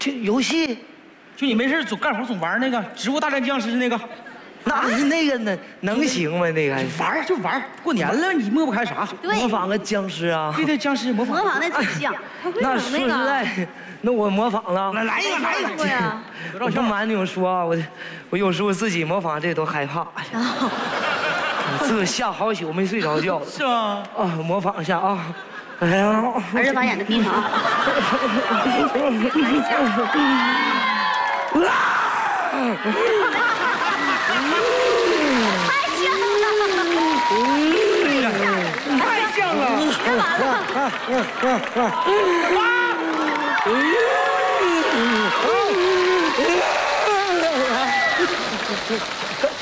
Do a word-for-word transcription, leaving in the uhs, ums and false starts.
这游戏， 就你没事总干活总玩那个《植物大战僵尸》那个， 那那个能能行吗？那个玩就玩，过年了你抹不开啥？ 模仿个僵尸啊？ 对对，僵尸模仿。 模仿那挺像。 那说实在，那我模仿了。 来来一个，来一个呀！ 我不瞒你们说啊，我我有时候自己模仿这都害怕，我自个吓好久没睡着觉。 是吗？ 啊，模仿一下啊。哎呀， 儿子把眼睛闭上啊！ 太像了！ 太像了！ 啊！